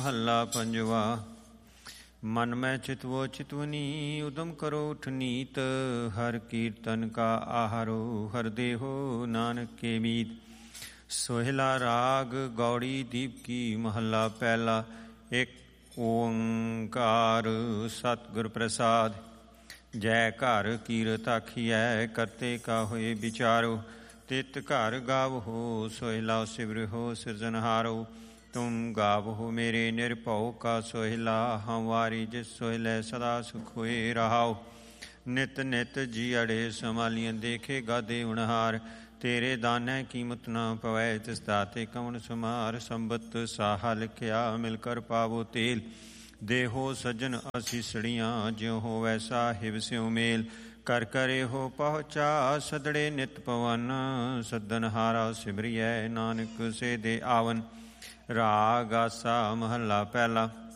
ਮਹੱਲਾ ਪੰਜਵਾ। ਮਨ ਮੈਂ ਚਿਤਵੋ ਚਿਤਵਨੀ, ਉਦਮ ਕਰੋ ਉਠ ਨੀਤ। ਹਰ ਕੀਰਤਨ ਕਾ ਆਹਾਰੋ, ਹਰ ਦੇਹੋ ਨਾਨਕ ਕੇ ਮੀਤ। ਸੋਹਿਲਾ ਰਾਗ ਗੌੜੀ ਦੀਪਕੀ। ਮਹੱਲਾ ਪਹਿਲਾ। ਇੱਕ ਓੰਕਾਰ ਸਤਿਗੁਰ ਪ੍ਰਸਾਦ। ਜੈ ਘਰ ਕੀਰਤ ਆਖੀਐ, ਕਰਤੇ ਕਾ ਹੋਏ ਵਿਚਾਰੋ। ਤਿਤ ਘਰ ਗਾਵਹੋ, ਸੋਹਿਲਾ ਸਿਵਰਿਓ ਸਿਰਜਨਹਾਰੋ। ਤੁਮ ਗਾਵਹੋ ਮੇਰੇ ਨਿਰਭਉ ਕਾ ਸੋਹਿਲਾ। ਹਮਵਾਰੀ ਜਿਸ ਸੋਹਿਲੇ ਸਦਾ ਸੁਖ ਹੋਏ ਰਹਾਓ। ਨਿਤ ਨਿਤ ਜੀ ਅੜੇ ਸੰਭਾਲੀਆਂ, ਦੇਖੇ ਗਾਦੇ ਉਣਹਾਰ। ਤੇਰੇ ਦਾਨੈ ਕੀਮਤ ਨਾ ਪਵੈ, ਤਿਸ ਦਾਤੇ ਕਵਣ ਸੁਮਾਰ। ਸੰਬਤ ਸਾਹਾ ਲਿਖਿਆ, ਮਿਲ ਕਰ ਪਾਵੋ ਤੇਲ। ਦੇਹੋ ਸੱਜਣ ਅਸੀਸੜੀਆਂ, ਜਿਉ ਹੋਵੈ ਸਾਹਿਬ ਸਿਉ ਮੇਲ। ਕਰ ਕਰੇ ਹੋ ਪਹੁੰਚਾ, ਸਦੜੇ ਨਿਤ ਪਵਨ। ਸੱਦਨਹਾਰਾ ਸਿਮਰਿਐ, ਨਾਨਕ ਸੇ ਦੇ ਆਵਨ। ਰਾਗ ਆਸਾ। ਮਹੱਲਾ ਪਹਿਲਾ।